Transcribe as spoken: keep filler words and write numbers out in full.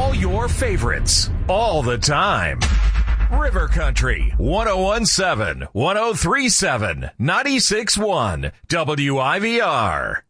all your favorites, all the time. River Country, one oh one seven, one oh three seven, ninety-six one, W I V R.